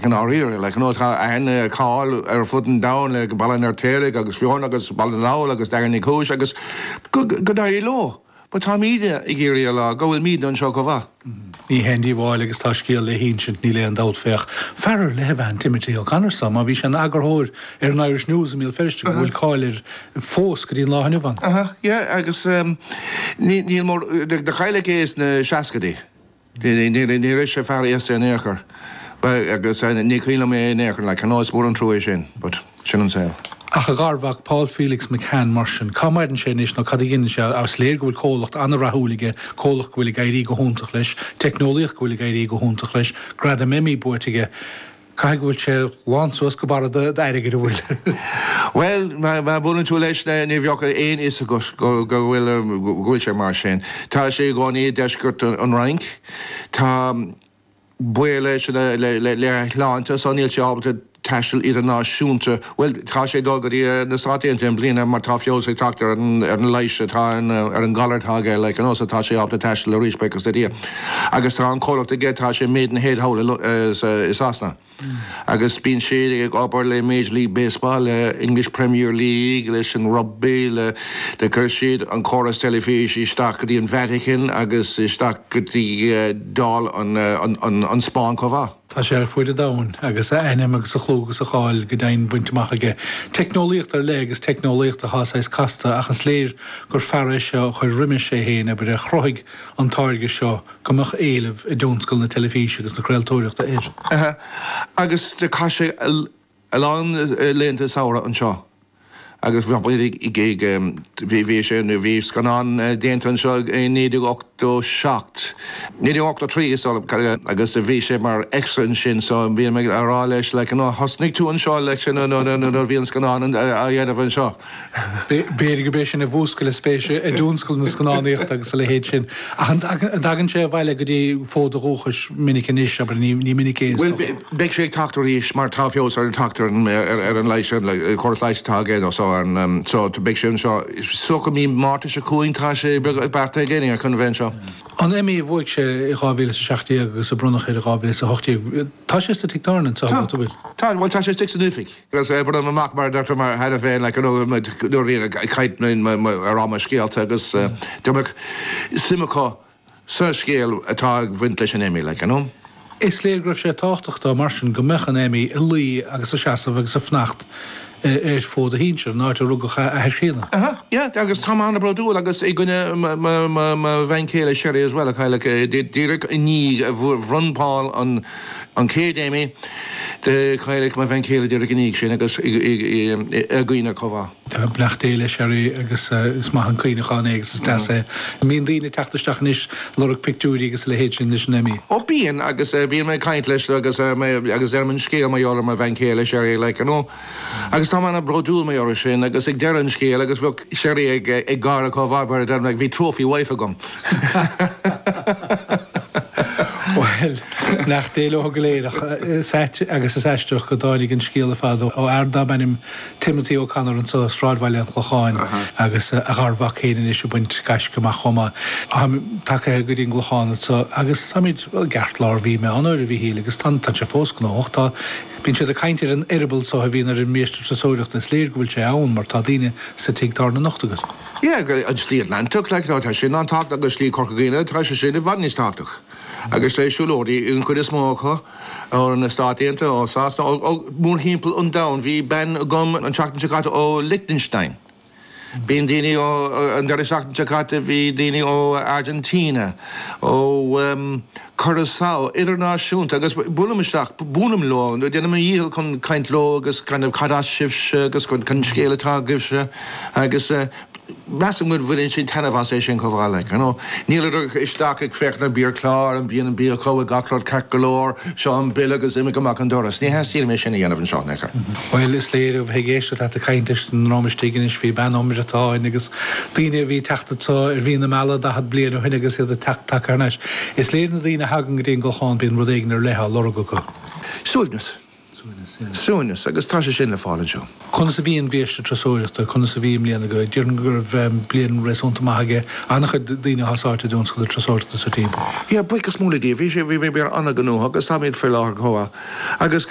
an áíir le nó an cáil ar futan da le ballan ar téirigh agus fiorna agus ballan lá agus dagan nicóis agus go í lo. Ba tá míide I géirí lá go bhfuil míad an seo go bha. Ní hendí bháil agus tá scíal le hínsint ní le an dát féach. Ferrar le hebh an Timothy O'Connor sam, a bhí sé an agarthóir ar an Irish News mil feriste go bhfuil cáilir fós go dtíon láhann bhain. Agus ní mór de chaile éis na seacadaí. Ní rééis sé fear éas an éair. Agus ní chuile mé éair le canáis mór an trúéis sin, but sin an saoil. Ach a garbhach Paul Felix McCann marsin, Cámaidan sé níos nó cadigin se as léir go bhfuil cólacht anna rathúlaige, cólacht go bhfuil gairí go húntaach leis, technoliaach go bhfuil gairí go húntaach leis, grad a mimi buirtige, cai go bhfuil sé bhánsúas go bara d'airige do bhfuil. Well, má bhfuiln tú leis ní bheocha éon is go bhfuil sé mar sin. Tá sé gáí deisgurt an rank, tá buile le láanta san níl sé ábata teisiil idir náisiúnta, well, tá sé dulgarí na sátéanta an bliana mar tá fios ag tactar ar an leiise tá ar an galarthaga le an osa tá sé ábta teisiil a ríspecas de dia. Agus tá an cólacht aige tá sé méid na héad hála is asna. Agus bín sé ag ábar le Major League Baseball, English Premier League, leis an rugby, le chur siad an choras telefís I staach go dtí an Vatican agus staach go dtí dál an Spáin go bha. Tá sé ar fuide dain agus aim agus a chlógus a cháil go dain buinteach aige. Technoliacht ar le agus technoliacht a hásáis casta achas léir gur fearra seo chuir riime sé héana bre a chroig an táirge seo gomach éileh I dúnscoil na telefís agus na creaaltóireachta ir. Agus de caiise a lán lénta saora an seo. Agus bhí bhí sé na bhí scanán déanta an seo 1987. 1983 agus a bhí sé mar extra an sin so bhí me ará leis le an hasnig tú an seo le sin bhí an scanán a dhéanamh an seo. Béir go béis sin a bhúscail spéise a dúnscail na scanáíocht agus le héad sin. Dagan sé bhile go dtí fód aróchas minicaníis aber ní minicéins. Well, beag sé tactaríis mar tá fios ar an tactar ar an leiise choras leisetá géad ó so to big show so go mí máta se cúin tá sé barta géine ar chun bhain seo. An éimi bhig sé ráhíle 60 agus a brunach ar ráhíle 80. Tá sé sta tictarnan tá bhfuil. Tá bhil tá sé tic nufic. Gus bud an amach mar Dr. mar head a bhéin le dúirí caitnain ará scéalta agus deach simachá sa scéal atá bhaint leis an éimi le nó. Is léirgrah sé táchtachta mar sin go mechan éimi I lí agus a seaamh agus a fnacht fód a híse náir a rugacha a chéna. agus tá anna broú agus I gine bhain chéile séir as well a chaile díric I ní a bhfuair runpáil an cédéimi de chaile má bhain chéile díric níag sin agus a gcuoine comhá. Tá blechtéile séir agus is maith an cuioineáin agus tá míon daoine teachtaisteach níos lorug picúí agus le héid sin níos néimi. Ó bíon agus bíon mé caiint leis agus man scéal maiorla mar bhain chéile séir le nó. Agus tá anna broú mé or sin agus ag dean scéal agus bhfuil séir ag gar comhhabar a bhí trófií waifa gom. Well, nach déile go léireach agus is eisteach go dáigh an scéal a fad ó airda benim Timothy O'Connor an so Stradbhaile an chlácháin agus a garbhach chéanaan isisiú buint gais goach chuma. Take go dtíon glucháin so agus táid gceart lár bhí me anir a bhí hí agus tá sé fós gnách tá bín sé a caiintear an erbal so a bhíon ar an méiste trasóireacht na sléir go bhfuil sé ann mar tá daine sa tigtar na nachtagat. An slí Atlantic le tá sin an tácht agus slí corcagéine tá sé sin bhanítáach. Agus lei siúlóí in chud is mócha ó na státéanta ósásta ó múr hímpel an da hí ben gom an teachtan seáta ó Liechtenstein. Bíon daine ó an deir seachtan seáta bhí daine ó Argentina ó Curaçao idirnáisiúnta agus bunamisteach búnam lá déanam díal chun caint lo agus kind of cadasibse agus chun scéalatá gibse agus Massam good within sin tanavasation coverle, you know. Neither is stark fecht beer clar and being beer co gatlord calor, Sean Billagas immigrant Doris. Ni has seen mission again of Sean Necker. Well, it's later of Hegest at the kindest nomish taken is fee ban on at niggas. Dina vi tachted so Vina Mala that had bleed or Hennigas the takarnash. It's later Dina Hagen Dingle Hon being Rodegner Leha Lorogo. Soonness. Soonness, agus tá sé sin le fáil seo. Chuna sa bhíon bhíiste trasóireachta, chuna sa bhíon líana go, dúireann gur blian réisúnta maithaige, annach daoine hasáirte dún scoil trasóireachta sa tíim. Buchas múla dí, bhí sé bhí anna ganú, agus tá méid fear láthar chomha. Agus